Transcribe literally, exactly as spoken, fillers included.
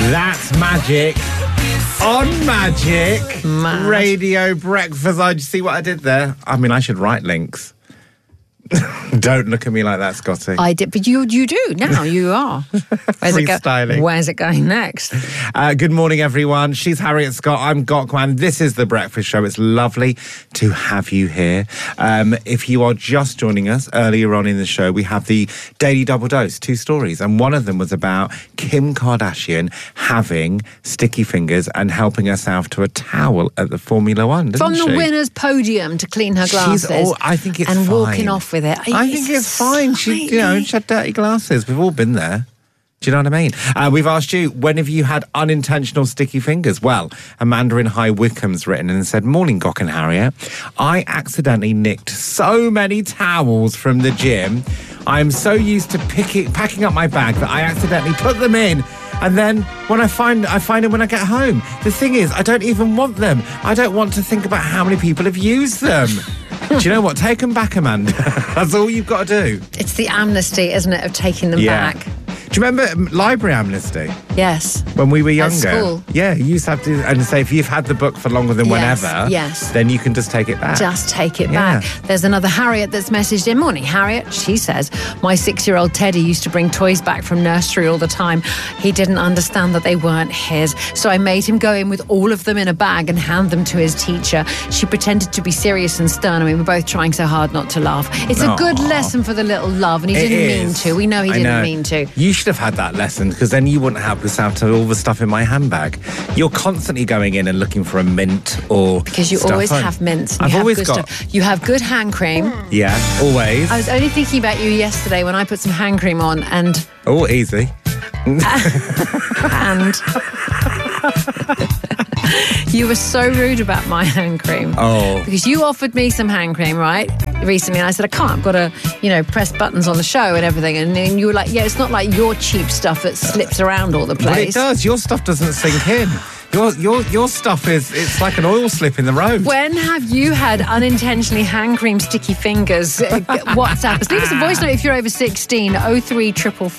That's magic. On Magic Mad. Radio Breakfast. I see what I did there. I mean, I should write links. Don't look at me like that, Scotty. I did, but you you do now. You are. Where's it go- Freestyling. Where's it going next? Uh, good morning, everyone. She's Harriet Scott. I'm Gokwan. This is The Breakfast Show. It's lovely to have you here. Um, if you are just joining us, earlier on in the show, we have the Daily Double Dose, two stories. And one of them was about Kim Kardashian having sticky fingers and helping herself to a towel at the Formula One, doesn't From the she? winner's podium to clean her glasses. She's all, I think it's and fine. walking off with it. I think it's fine. She, you know, she had dirty glasses. We've all been there. Do you know what I mean? Uh, we've asked you, when have you had unintentional sticky fingers? Well, Amanda in High Wycombe's written and said, morning, Gok and Harriet. I accidentally nicked so many towels from the gym. I am so used to picking, packing up my bag that I accidentally put them in. And then when I find I find them when I get home. The thing is, I don't even want them. I don't want to think about how many people have used them. Do you know what? Take them back, Amanda. That's all you've got to do. It's the amnesty, isn't it, of taking them Yeah. back? Do you remember um, library amnesty? Yes. When we were At younger? school. Yeah, you used to have to, and say if you've had the book for longer than Yes, whenever, yes. then you can just take it back. Just take it Yeah. back. There's another Harriet that's messaged in. Morning, Harriet. She says, my six-year-old Teddy used to bring toys back from nursery all the time. He didn't understand that they weren't his. So I made him go in with all of them in a bag and hand them to his teacher. She pretended to be serious and stern. I mean, we're both trying so hard not to laugh. It's a Aw. good lesson for the little love, and he It didn't is. mean to. We know he I didn't know. mean to. You should have had that lesson, because then you wouldn't help yourself to all the stuff in my handbag. You're constantly going in and looking for a mint or Because you stuff, always aren't you? have mints. And I've you have always good got. stuff. You have good hand cream. Yeah, always. I was only thinking about you yesterday when I put some hand cream on and Oh, easy. and you were so rude about my hand cream. Oh. Because you offered me some hand cream, right, recently, and I said, I can't, I've got to, you know, press buttons on the show and everything. And then you were like, yeah, it's not like your cheap stuff that slips around all the But it place. does. Your stuff doesn't sink in. Your your your stuff is, it's like an oil slip in the road. When have you had unintentionally hand cream sticky fingers? Uh, WhatsApp us. Leave us a voice note if you're over sixteen, oh three four four